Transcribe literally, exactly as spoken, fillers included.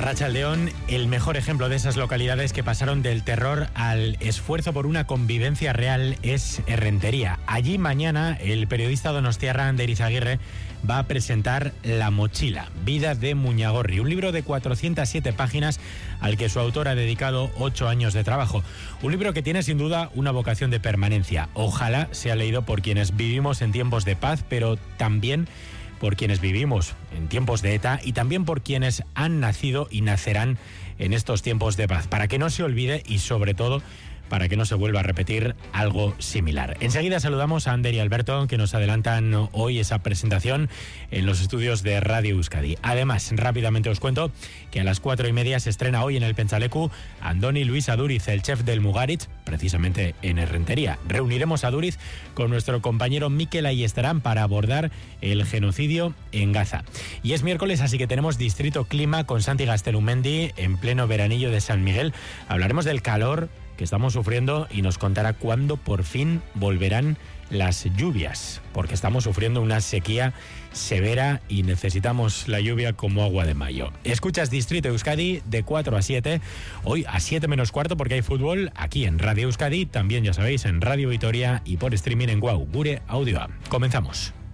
Arratsaldeón, el mejor ejemplo de esas localidades que pasaron del terror al esfuerzo por una convivencia real es Errentería. Allí mañana el periodista donostiarra Ander Izaguirre va a presentar La mochila, vida de Muñagorri, un libro de cuatrocientas siete páginas al que su autor ha dedicado ocho años de trabajo. Un libro que tiene sin duda una vocación de permanencia. Ojalá sea leído por quienes vivimos en tiempos de paz, pero también por quienes vivimos en tiempos de ETA y también por quienes han nacido y nacerán en estos tiempos de paz, para que no se olvide y sobre todo para que no se vuelva a repetir algo similar. Enseguida saludamos a Ander y Alberto, que nos adelantan hoy esa presentación en los estudios de Radio Euskadi. Además, rápidamente os cuento que a las cuatro y media se estrena hoy en el Pentsaleku Andoni Luis Aduriz, el chef del Mugaritz, precisamente en Errentería. Reuniremos a Aduriz con nuestro compañero Mikel Ayestarán para abordar el genocidio en Gaza. Y es miércoles, así que tenemos Distrito Clima con Santi Gaztelumendi en pleno veranillo de San Miguel. Hablaremos del calor que estamos sufriendo y nos contará cuándo por fin volverán las lluvias, porque estamos sufriendo una sequía severa y necesitamos la lluvia como agua de mayo. Escuchas Distrito Euskadi de cuatro a siete, hoy a siete menos cuarto porque hay fútbol aquí en Radio Euskadi, también ya sabéis en Radio Vitoria y por streaming en Guau, Gure Audioa. Comenzamos.